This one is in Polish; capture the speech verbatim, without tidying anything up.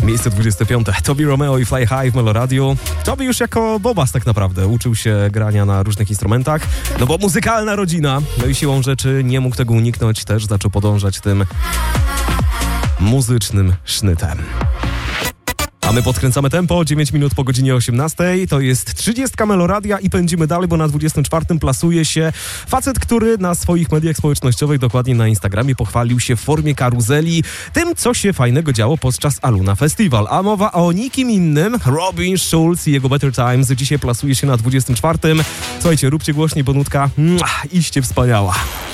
Miejsce dwudzieste piąte. Tobi Romeo i Fly High w Meloradiu. Tobi już jako bobas tak naprawdę uczył się grania na różnych instrumentach, no bo muzykalna rodzina. No i siłą rzeczy nie mógł tego uniknąć, też zaczął podążać tym muzycznym sznytem. A my podkręcamy tempo, dziewięć minut po godzinie osiemnastej, to jest trzydziestka Meloradia i pędzimy dalej, bo na dwudziestym czwartym plasuje się facet, który na swoich mediach społecznościowych, dokładnie na Instagramie, pochwalił się w formie karuzeli tym, co się fajnego działo podczas Aluna Festival. A mowa o nikim innym, Robin Schulz i jego Better Times dzisiaj plasuje się na dwudziestym czwartym. Słuchajcie, róbcie głośniej, bo nutka mm, iście wspaniała.